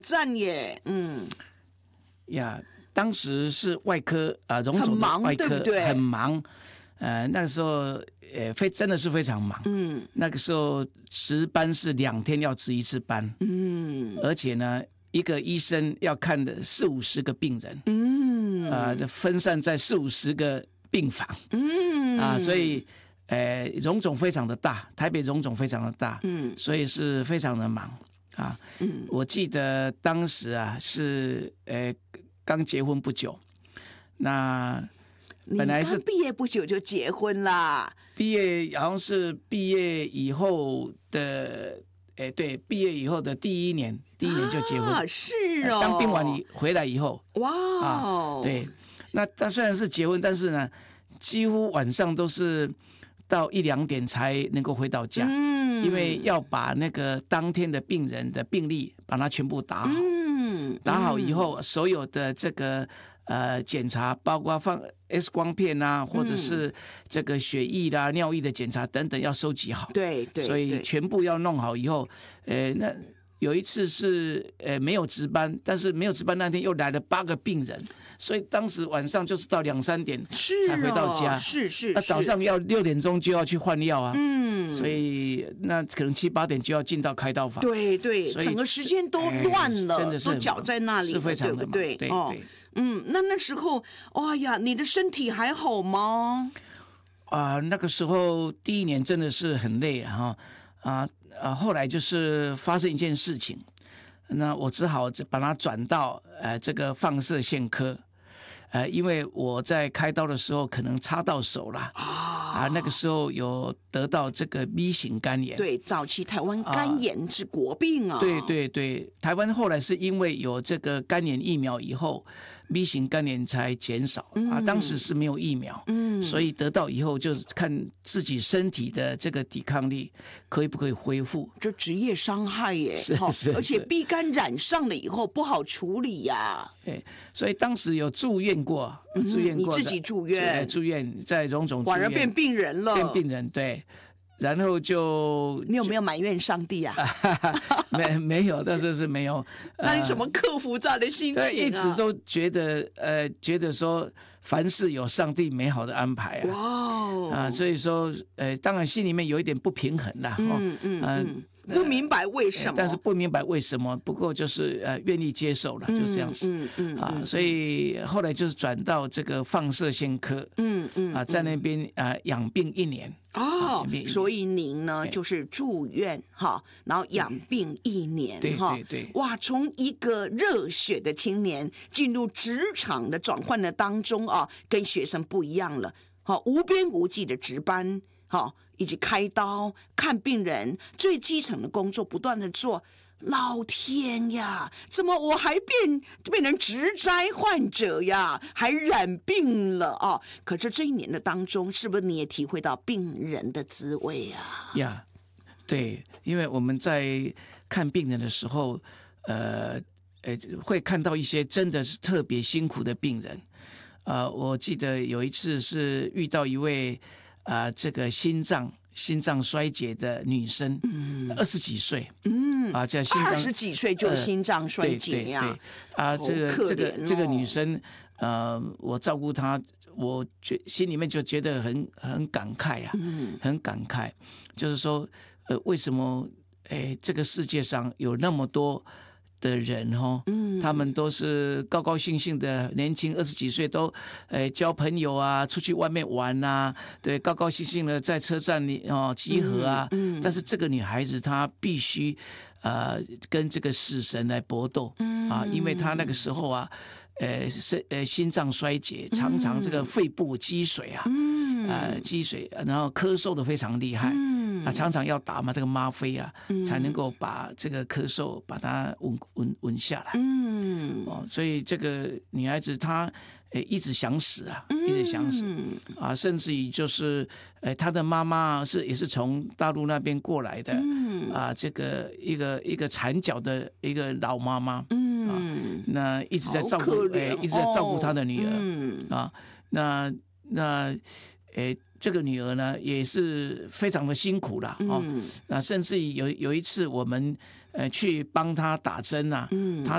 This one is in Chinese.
赞耶， 呀，当时是外科荣总的外科， 很忙，对不对？ 很忙。那个时候真的是非常忙。那个时候值班是2天要值1次班。而且呢，一个医生要看的40-50个病人。这分散在40-50个病房。所以荣总非常的大，台北荣总非常的大。所以是非常的忙。我记得当时是刚结婚不久。那本来是你刚毕业不久就结婚啦？ 毕业好像是毕业以后的，对，毕业以后的第一年就结婚。 是哦。 当兵完回来以后， 哇对，那虽然是结婚，但是呢，几乎晚上都是到1-2点才能够回到家。因为要把那个当天的病人的病历把它全部打好。打好以后，所有的这个检查，包括放 X 光片啊，或者是这个血液啦、尿液的检查等等，要收集好。 对， 所以全部要弄好以后，那有一次是没有值班，但是没有值班那天又来了8个病人，所以当时晚上就是到2-3点才回到家。 是。 那早上要6点钟就要去换药啊。所以那可能7-8点就要进到开刀房。 对，整个时间都乱了， 真的是都搅在那里了， 是非常的忙， 对不对？那时候，哎呀，你的身体还好吗？ 那个时候第一年真的是很累后来就是发生一件事情，那我只好把它转到这个放射线科。因为我在开刀的时候可能插到手了那个时候有得到这个 B 型肝炎。 对，早期台湾肝炎是国病啊。 对，台湾后来是因为有这个肝炎疫苗以后 B 型肝炎才减少当时是没有疫苗。所以得到以后就是看自己身体的这个抵抗力可不可以恢复。 这职业伤害耶， 是而且 B 肝染上了以后不好处理呀。 所以当时有住院过。你自己住院？ 住院在荣总住院， 果然变病人了。 变病人，对。然后你有没有埋怨上帝啊？ 没有，但是没有。 那你怎么克服这样的心情一直都觉得说凡事有上帝美好的安排所以说当然心里面有一点不平衡啦。 不明白为什么， 但是不明白为什么，不过就是愿意接受了，就这样子。所以后来就是转到这个放射线科。在那边养病1年。 所以您呢就是住院然后养病1年。 对。 哇，从一个热血的青年进入职场的转换的当中跟学生不一样了。无边无际的值班以及开刀看病人，最基层的工作不断的做。老天呀，怎么我还变成职灾患者呀，还染病了可是这1年的当中，是不是你也体会到病人的滋味啊？ 对，因为我们在看病人的时候会看到一些真的是特别辛苦的病人。我记得有一次是遇到一位这个心脏衰竭的女生，20几岁。叫心脏 20几岁就心脏衰竭呀。 这个女生我照顾她，我心里面就觉得很感慨很感慨，就是说为什么这个世界上有那么多的人他们都是高高兴兴的年轻，20几岁都交朋友出去外面玩对，高高兴兴的在车站里集合但是这个女孩子她必须跟这个死神来搏斗因为她那个时候心脏衰竭，常常这个肺部积水积水，然后咳嗽的非常厉害。常常要打这个吗啡才能够把这个咳嗽把它稳下来。所以这个女孩子她一直想死一直想死甚至于就是她的妈妈也是从大陆那边过来的这个一个缠脚的一个老妈妈那一直在照顾她的女儿那这个女儿呢也是非常的辛苦了那甚至有一次我们去帮她打针她